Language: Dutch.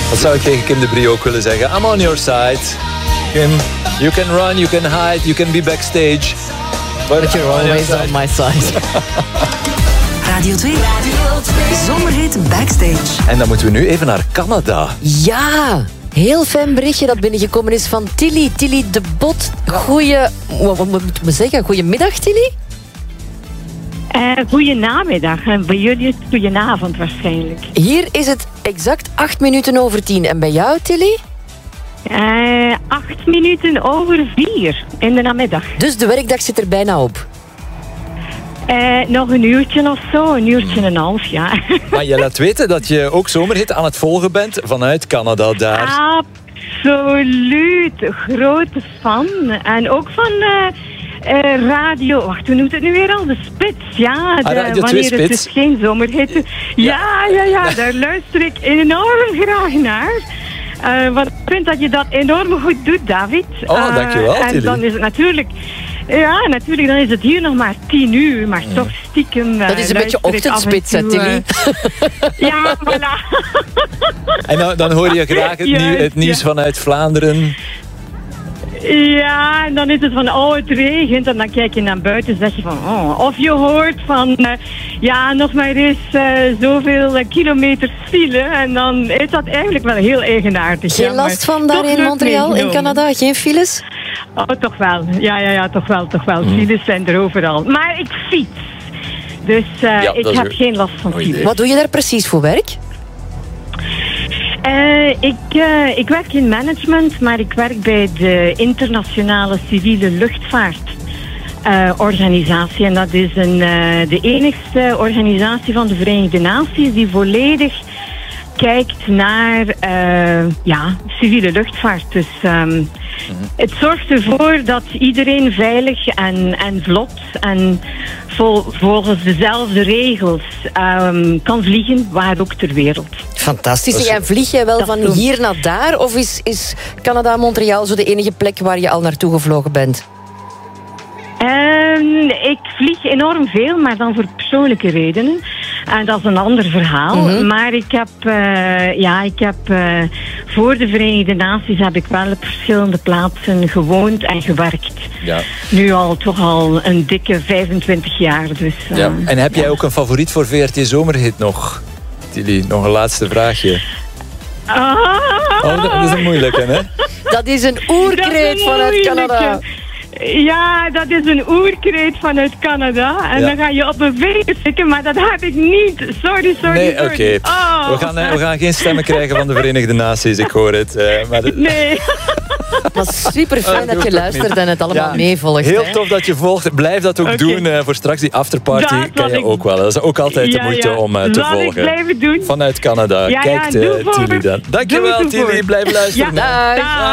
Wat zou ik tegen Kim de Brie ook willen zeggen? I'm on your side. Kim, you can run, you can hide, you can be backstage. But you're always on my side. Radio 2. Zomerhit Backstage. En dan moeten we nu even naar Canada. Ja, heel fijn berichtje dat binnengekomen is van Tilly. Tilly de Bot. Wat moeten we zeggen? Goedemiddag, Tilly. Goedenamiddag. En bij jullie is het goedenavond waarschijnlijk. Hier is het exact 8 minuten over 10. En bij jou, Tilly? 8 minuten over 4 in de namiddag. Dus de werkdag zit er bijna op. Nog een uurtje of zo, een uurtje en een half, ja. Maar je laat weten dat je ook Zomerhit aan het volgen bent vanuit Canada daar. Absoluut, grote fan. En ook van radio, wacht, hoe noemt het nu weer al? De Spits, ja. Radio 2 wanneer Spits. het dus geen Zomerhit is. Ja, daar luister ik enorm graag naar. Want ik vind dat je dat enorm goed doet, David. Oh, dankjewel, Tilly. En dan is het natuurlijk... Ja, natuurlijk, dan is het hier nog maar 10 uur, maar toch stiekem... Dat is een beetje ochtendspits, hè, Tilly? Ja, voilà. En dan hoor je graag het nieuws vanuit Vlaanderen. Ja, en dan is het van, het regent. En dan kijk je naar buiten en zeg je van, Of je hoort van, nog maar eens zoveel kilometers file. En dan is dat eigenlijk wel heel eigenaardig. Geen last van daar in Montreal, in Canada? Geen files? Oh, toch wel. Ja, toch wel. Files zijn er overal. Maar ik fiets. Dus ik heb geen last van files. Wat doe je daar precies voor werk? Ik werk in management, maar ik werk bij de internationale civiele luchtvaartorganisatie. En dat is de enigste organisatie van de Verenigde Naties die volledig kijkt naar civiele luchtvaart. Dus het zorgt ervoor dat iedereen veilig en vlot en volgens dezelfde regels kan vliegen, waar ook ter wereld. Fantastisch. En vlieg jij wel van hier naar daar? Of is Canada, Montreal zo de enige plek waar je al naartoe gevlogen bent? Ik vlieg enorm veel, maar dan voor persoonlijke redenen. En dat is een ander verhaal. Maar ik heb voor de Verenigde Naties heb ik wel op verschillende plaatsen gewoond en gewerkt. Ja. Nu toch al een dikke 25 jaar. Dus, En heb jij ook een favoriet voor VRT Zomerhit nog? Tilly, nog een laatste vraagje. Dat is een moeilijke, hè? Dat is een oerkreet vanuit Canada. Ja, dat is een oerkreet vanuit Canada. En dan ga je op mijn vingers tikken, maar dat heb ik niet. Sorry. Nee, oké. We gaan geen stemmen krijgen van de Verenigde Naties, ik hoor het. Nee. Maar super fijn dat je luistert en het allemaal meevolgt. Heel tof dat je volgt. Blijf dat ook doen. Voor straks die afterparty kan je ook wel. Dat is ook altijd de moeite om te volgen. Ik blijven doen. Vanuit Canada. Kijk, Tilly dan. Dankjewel, Tilly. Blijf luisteren. Dag.